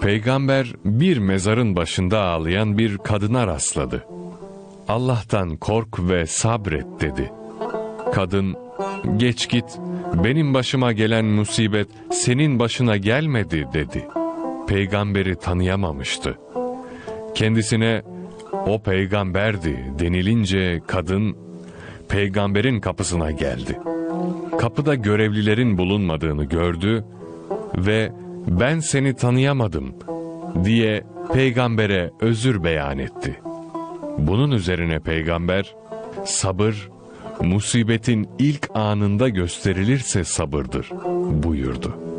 Peygamber bir mezarın başında ağlayan bir kadına rastladı. Allah'tan kork ve sabret dedi. Kadın, geç git, benim başıma gelen musibet senin başına gelmedi dedi. Peygamberi tanıyamamıştı. Kendisine o peygamberdi denilince kadın peygamberin kapısına geldi. Kapıda görevlilerin bulunmadığını gördü ve ben seni tanıyamadım diye peygambere özür beyan etti. Bunun üzerine peygamber, sabır, musibetin ilk anında gösterilirse sabırdır buyurdu.